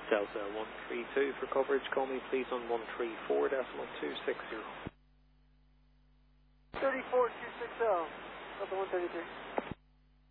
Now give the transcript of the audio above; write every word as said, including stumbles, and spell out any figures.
Delta one three two for coverage. Call me please on one three four decimal two six zero. thirty-four two sixty, Delta one thirty-three.